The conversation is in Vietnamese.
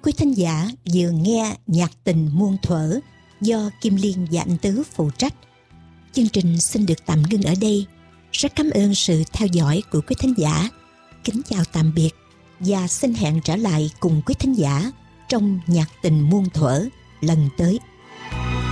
quý thính giả vừa nghe Nhạc tình muôn thuở do Kim Liên và anh Tứ phụ trách. Chương trình xin được tạm ngưng ở đây. Rất cảm ơn sự theo dõi của quý thính giả. Kính chào tạm biệt và xin hẹn trở lại cùng quý thính giả trong Nhạc tình muôn thuở lần tới.